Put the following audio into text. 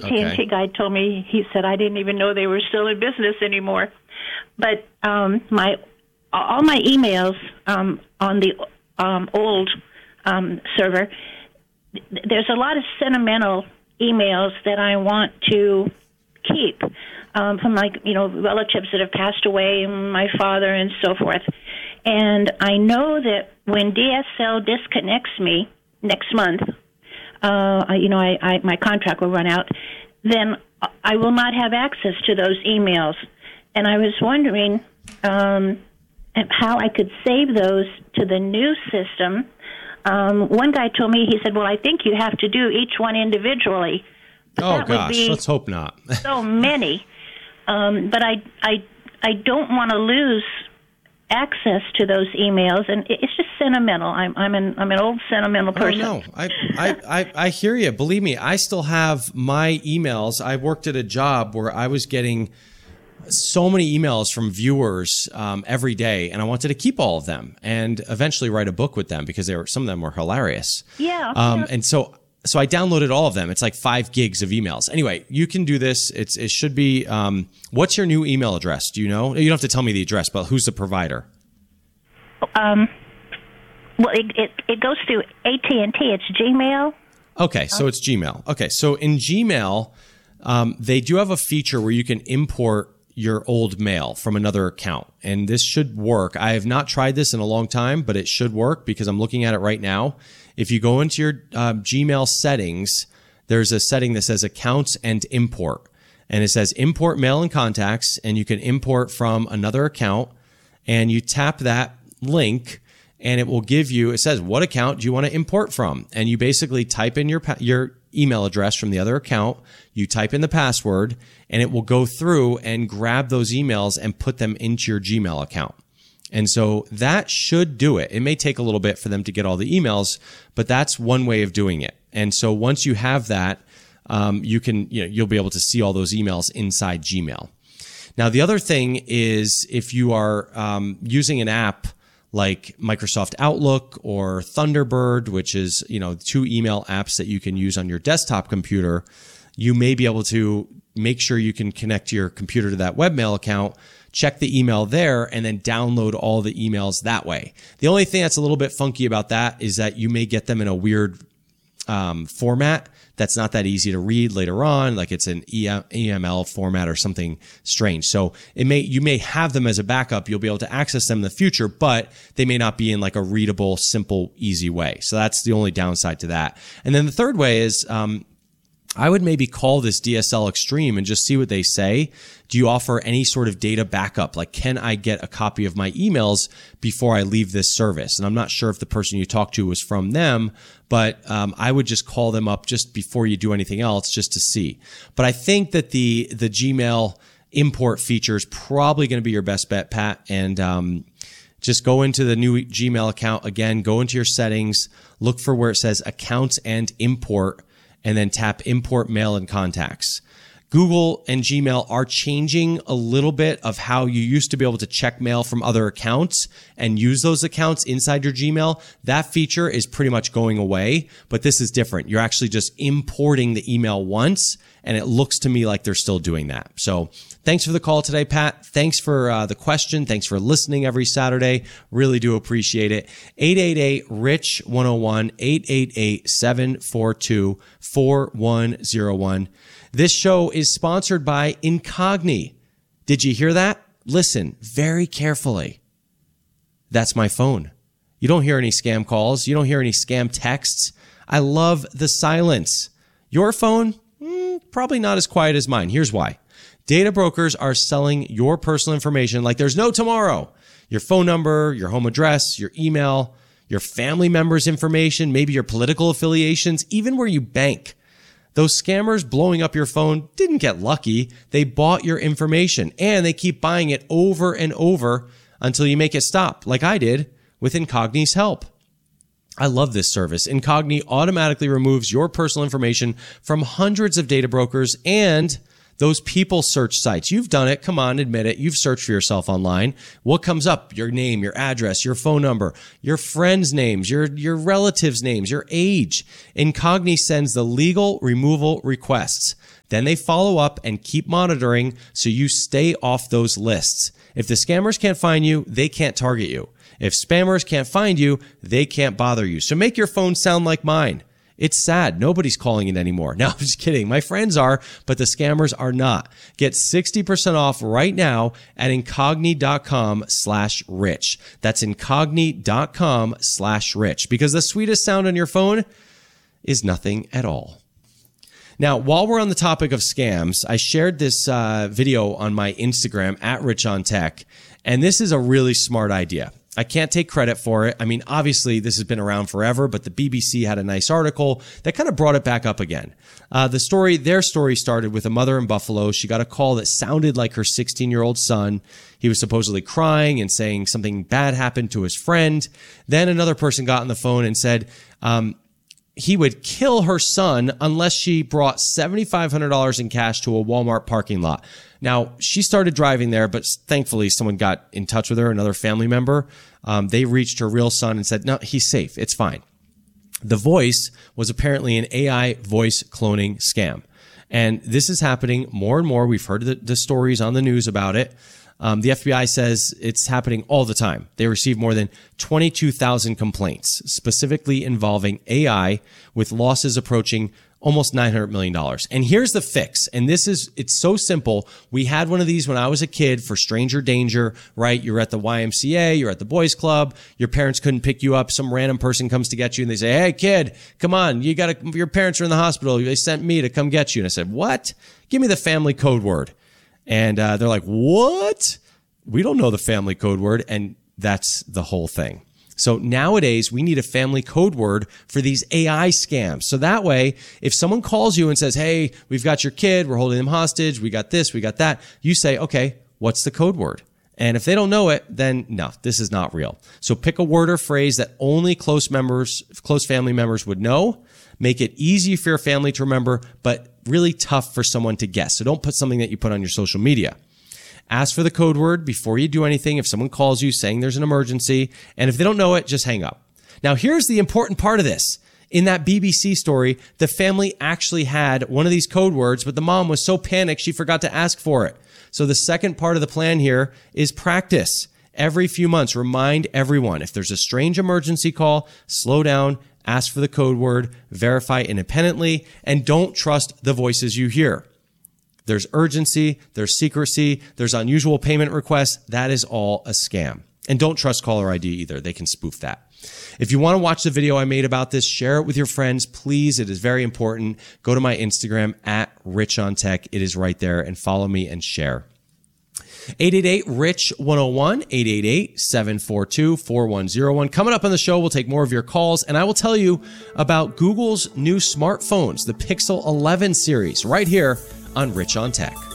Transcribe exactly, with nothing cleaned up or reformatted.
T and T Okay. guy told me, he said, I didn't even know they were still in business anymore. But um, my all my emails um, on the um, old um, server, th- there's a lot of sentimental emails that I want to keep um, from, like, you know, relatives that have passed away, my father and so forth. And I know that when D S L disconnects me next month, uh, I- you know, I, I, my contract will run out, then I will not have access to those emails. And I was wondering um, how I could save those to the new system. Um, one guy told me, he said, well, I think you have to do each one individually. But Oh, that would gosh. be Let's hope not. so many. Um, but I, I, I don't want to lose access to those emails, and it- it's just sentimental. I'm, I'm an, I'm an old sentimental person. Oh, no. I, I, I, I hear you. Believe me, I still have my emails. I worked at a job where I was getting so many emails from viewers um, every day, and I wanted to keep all of them and eventually write a book with them because they were some of them were hilarious. Yeah. Um, yeah. and so so I downloaded all of them. It's like five gigs of emails. Anyway, you can do this. It's it should be. Um, what's your new email address? Do you know? You don't have to tell me the address, but who's the provider? Um, well, it, it, it goes through A T and T. It's Gmail. Okay, so it's Gmail. Okay, so in Gmail, um, they do have a feature where you can import your old mail from another account, and this should work. I have not tried this in a long time, but it should work because I'm looking at it right now. If you go into your um, Gmail settings, there's a setting that says accounts and import, and it says import mail and contacts, and you can import from another account, and you tap that link, and it will give you, it says, what account do you want to import from? And you basically type in your pa- your email address from the other account, you type in the password, and it will go through and grab those emails and put them into your Gmail account. And so that should do it. It may take a little bit for them to get all the emails, but that's one way of doing it. And so once you have that, um, you can, you know, you'll be able to see all those emails inside Gmail. Now, the other thing is if you are um, using an app like Microsoft Outlook or Thunderbird, which is, you know, two email apps that you can use on your desktop computer, you may be able to make sure you can connect your computer to that webmail account, check the email there, and then download all the emails that way. The only thing that's a little bit funky about that is that you may get them in a weird um, format that's not that easy to read later on, like it's an E M L format or something strange. So it may you may have them as a backup. You'll be able to access them in the future, but they may not be in like a readable, simple, easy way. So that's the only downside to that. And then the third way is um, I would maybe call this D S L Extreme and just see what they say. Do you offer any sort of data backup? Like, can I get a copy of my emails before I leave this service? And I'm not sure if the person you talked to was from them, but um, I would just call them up just before you do anything else just to see. But I think that the the Gmail import feature is probably going to be your best bet, Pat. And um, just go into the new Gmail account again, go into your settings, look for where it says accounts and import, and then tap import mail and contacts. Google and Gmail are changing a little bit of how you used to be able to check mail from other accounts and use those accounts inside your Gmail. That feature is pretty much going away, but this is different. You're actually just importing the email once, and it looks to me like they're still doing that. So thanks for the call today, Pat. Thanks for uh, the question. Thanks for listening every Saturday. Really do appreciate it. eight eight eight, R I C H, one oh one, eight eight eight, seven four two, four one zero one. This show is sponsored by Incogni. Did you hear that? Listen very carefully. That's my phone. You don't hear any scam calls. You don't hear any scam texts. I love the silence. Your phone? Mm, probably not as quiet as mine. Here's why. Data brokers are selling your personal information like there's no tomorrow. Your phone number, your home address, your email, your family members' information, maybe your political affiliations, even where you bank. Those scammers blowing up your phone didn't get lucky. They bought your information, and they keep buying it over and over until you make it stop, like I did with Incogni's help. I love this service. Incogni automatically removes your personal information from hundreds of data brokers, and Those people search sites. You've done it. Come on, admit it. You've searched for yourself online. What comes up? Your name, your address, your phone number, your friends' names, your, your relatives' names, your age. Incogni sends the legal removal requests. Then they follow up and keep monitoring so you stay off those lists. If the scammers can't find you, they can't target you. If spammers can't find you, they can't bother you. So make your phone sound like mine. It's sad. Nobody's calling it anymore. No, I'm just kidding. My friends are, but the scammers are not. Get sixty percent off right now at incogni.com slash rich. That's incogni.com slash rich, because the sweetest sound on your phone is nothing at all. Now, while we're on the topic of scams, I shared this uh, video on my Instagram at Rich on Tech, and this is a really smart idea. I can't take credit for it. I mean, obviously, this has been around forever, but the B B C had a nice article that kind of brought it back up again. Uh, the story, their story started with a mother in Buffalo. She got a call that sounded like her sixteen-year-old son. He was supposedly crying and saying something bad happened to his friend. Then another person got on the phone and said, um, he would kill her son unless she brought seven thousand five hundred dollars in cash to a Walmart parking lot. Now, she started driving there, but thankfully someone got in touch with her, another family member. Um, they reached her real son and said, no, he's safe. It's fine. The voice was apparently an A I voice cloning scam. And this is happening more and more. We've heard the, the stories on the news about it. Um, the F B I says it's happening all the time. They received more than twenty-two thousand complaints, specifically involving A I, with losses approaching almost nine hundred million dollars. And here's the fix. And this is, it's so simple. We had one of these when I was a kid for stranger danger, right? You're at the Y M C A, you're at the boys club, your parents couldn't pick you up. Some random person comes to get you and they say, hey kid, come on. You gotta, your parents are in the hospital. They sent me to come get you. And I said, what? Give me the family code word. And uh, they're like, what? We don't know the family code word. And that's the whole thing. So nowadays, we need a family code word for these A I scams. So that way, if someone calls you and says, hey, we've got your kid, we're holding them hostage, we got this, we got that, you say, okay, what's the code word? And if they don't know it, then no, this is not real. So pick a word or phrase that only close members, close family members would know. Make it easy for your family to remember, but really tough for someone to guess. So don't put something that you put on your social media. Ask for the code word before you do anything. If someone calls you saying there's an emergency, and if they don't know it, just hang up. Now, here's the important part of this. In that B B C story, the family actually had one of these code words, but the mom was so panicked she forgot to ask for it. So the second part of the plan here is practice. Every few months, remind everyone, if there's a strange emergency call, slow down, ask for the code word, verify independently, and don't trust the voices you hear. There's urgency, there's secrecy, there's unusual payment requests. That is all a scam. And don't trust caller I D either. They can spoof that. If you want to watch the video I made about this, share it with your friends, please. It is very important. Go to my Instagram at Rich on Tech. It is right there, and follow me and share. eight eight eight, R I C H, one oh one, eight eight eight, seven four two, four one oh one. Coming up on the show, we'll take more of your calls, and I will tell you about Google's new smartphones, the Pixel eleven series, right here on Rich on Tech.